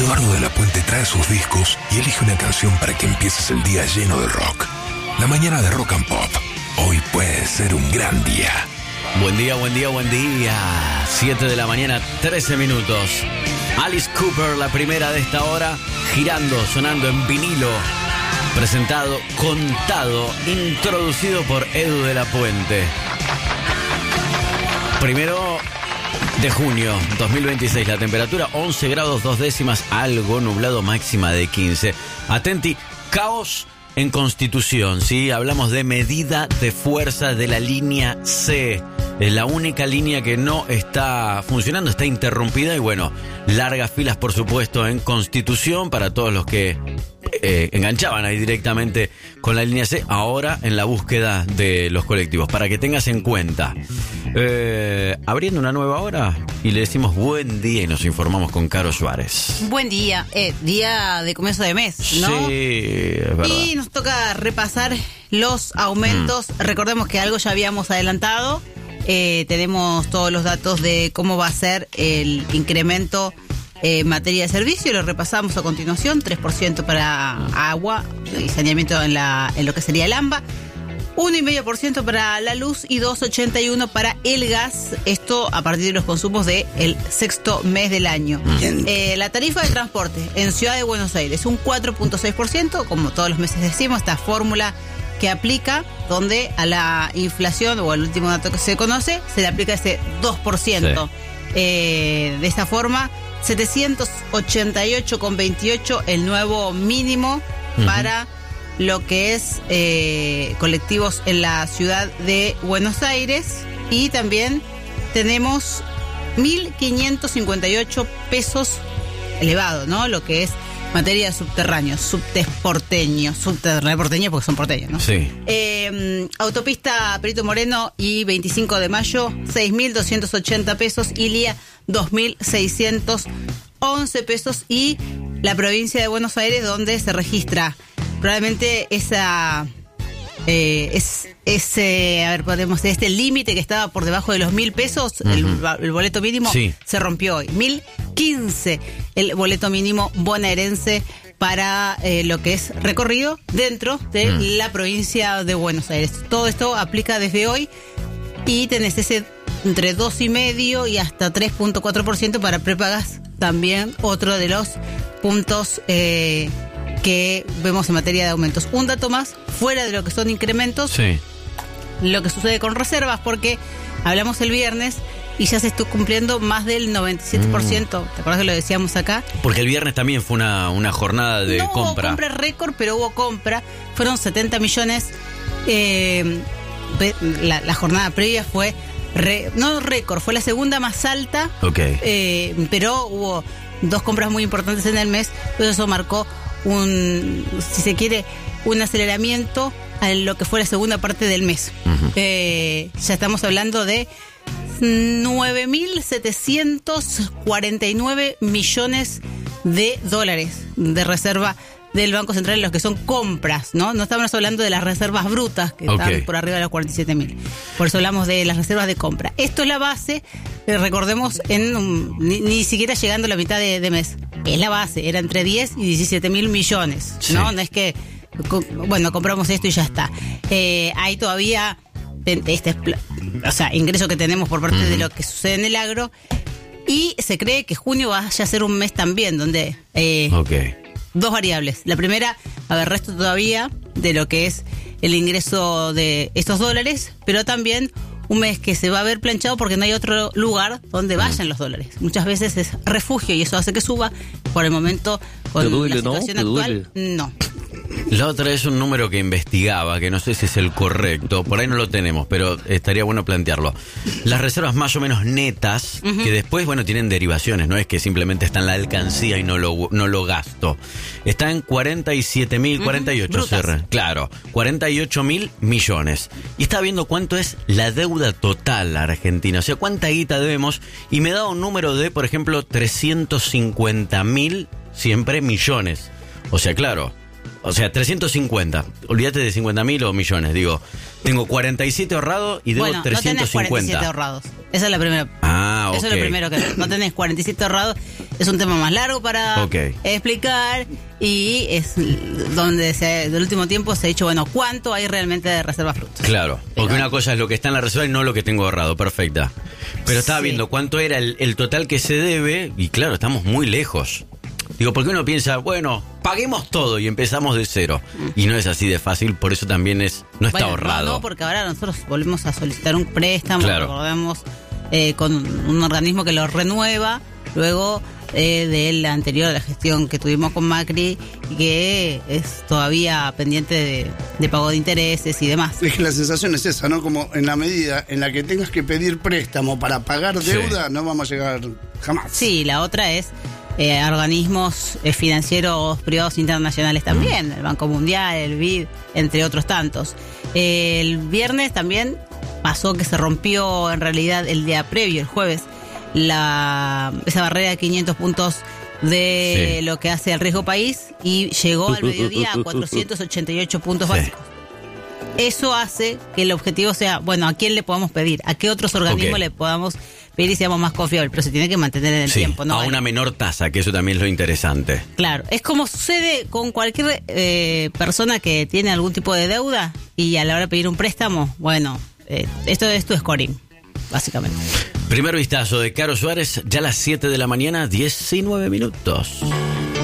Eduardo de la Puente trae sus discos y elige una canción para que empieces el día lleno de rock. La mañana de Rock and Pop. Hoy puede ser un gran día. Buen día, buen día, buen día. 7 de la mañana, 13 minutos. Alice Cooper, la primera de esta hora, girando, sonando en vinilo. Presentado, contado, introducido por Edu de la Puente. 1 de junio 2026, la temperatura 11 grados 2 décimas, algo nublado, máxima de 15. Atenti, caos en Constitución, ¿sí? Hablamos de medida de fuerza de la línea C. Es la única línea que no está funcionando, está interrumpida y bueno, largas filas por supuesto en Constitución para todos los que enganchaban ahí directamente con la línea C, ahora en la búsqueda de los colectivos, para que tengas en cuenta. Abriendo una nueva hora y le decimos buen día y nos informamos con Caro Suárez. Buen día, día de comienzo de mes, ¿no? Sí, es verdad. Y nos toca repasar los aumentos. Recordemos que algo ya habíamos adelantado. Tenemos todos los datos de cómo va a ser el incremento en materia de servicio. Lo repasamos a continuación. 3% para agua y saneamiento en lo que sería el AMBA. 1,5% para la luz y 2,81% para el gas. Esto a partir de los consumos del sexto mes del año. La tarifa de transporte en Ciudad de Buenos Aires, un 4,6%. Como todos los meses decimos, esta fórmula que aplica, donde a la inflación, o al último dato que se conoce, se le aplica ese 2%. Sí. De esta forma, 788,28 el nuevo mínimo para lo que es colectivos en la ciudad de Buenos Aires. Y también tenemos 1.558 pesos elevado, ¿no? Lo que es materia de subterráneos, subporteños porque son porteños, ¿no? Sí. Autopista Perito Moreno y 25 de mayo, 6.280 pesos. Ilia, 2.611 pesos. Y la provincia de Buenos Aires, donde se registra probablemente este límite que estaba por debajo de los 1.000 pesos, el boleto mínimo, sí, se rompió hoy. 1.015 el boleto mínimo bonaerense para lo que es recorrido dentro de la provincia de Buenos Aires. Todo esto aplica desde hoy y tenés ese entre 2,5% y hasta 3,4% para prepagas, también otro de los puntos que vemos en materia de aumentos. Un dato más, fuera de lo que son incrementos, sí, lo que sucede con reservas, porque hablamos el viernes y ya se está cumpliendo más del 97%. ¿Te acuerdas que lo decíamos acá? Porque el viernes también fue una jornada de compra. No hubo compra récord, pero hubo compra. Fueron 70 millones. La jornada previa fue no récord, fue la segunda más alta. Okay. Pero hubo dos compras muy importantes en el mes. Entonces eso marcó si se quiere, un aceleramiento a lo que fue la segunda parte del mes. Ya estamos hablando de 9.749 millones de dólares de reserva del Banco Central en los que son compras, ¿no? No estamos hablando de las reservas brutas, que están por arriba de los 47.000. Por eso hablamos de las reservas de compra. Esto es la base, recordemos, ni siquiera llegando a la mitad de mes. Es la base, era entre 10 y 17.000 millones, ¿no? Sí. No es que, compramos esto y ya está. Hay todavía ingreso que tenemos por parte de lo que sucede en el agro, y se cree que junio vaya a ser un mes también donde dos variables. La primera, resto todavía de lo que es el ingreso de estos dólares, pero también un mes que se va a ver planchado porque no hay otro lugar donde vayan los dólares. Muchas veces es refugio y eso hace que suba. Por el momento, con la situación actual, no. La otra es un número que investigaba, que no sé si es el correcto, por ahí no lo tenemos, pero estaría bueno plantearlo. Las reservas más o menos netas, que después, tienen derivaciones, no es que simplemente está en la alcancía y no lo gasto. Está en 47.000, 48 CR, claro, 48.000 millones. Y estaba viendo cuánto es la deuda total argentina, o sea, cuánta guita debemos, y me da un número de, por ejemplo, 350.000 siempre millones. O sea, claro. O sea, 350. Olvídate de 50.000 o millones. Digo, tengo 47 ahorrados y debo 350. No tenés 47 ahorrados. Esa es la primera. Ah, ok. Eso es lo primero que no tenés 47 ahorrados. Es un tema más largo para explicar y es donde del último tiempo se ha dicho, bueno, ¿cuánto hay realmente de reserva frutas? Claro, porque una cosa es lo que está en la reserva y no lo que tengo ahorrado, perfecta. Pero estaba viendo cuánto era el total que se debe y claro, estamos muy lejos. Digo, porque uno piensa, bueno, paguemos todo y empezamos de cero. Y no es así de fácil, por eso también no está ahorrado. No, porque ahora nosotros volvemos a solicitar un préstamo, recordemos, con un organismo que lo renueva, luego de la anterior, la gestión que tuvimos con Macri, que es todavía pendiente de pago de intereses y demás. Es que la sensación es esa, ¿no? Como en la medida en la que tengas que pedir préstamo para pagar deuda, no vamos a llegar jamás. Sí, la otra es organismos financieros privados internacionales también, el Banco Mundial, el BID, entre otros tantos. El viernes también pasó que se rompió en realidad el día previo, el jueves, esa barrera de 500 puntos de lo que hace el riesgo país y llegó al mediodía a 488 puntos básicos. Eso hace que el objetivo sea, bueno, ¿a quién le podamos pedir? ¿A qué otros organismos le podamos pedir y seamos más confiables? Pero se tiene que mantener en el tiempo, ¿no? A una menor tasa, que eso también es lo interesante. Claro, es como sucede con cualquier persona que tiene algún tipo de deuda y a la hora de pedir un préstamo, bueno, esto es tu scoring, básicamente. Primer vistazo de Caro Suárez, ya a las 7 de la mañana, 19 minutos.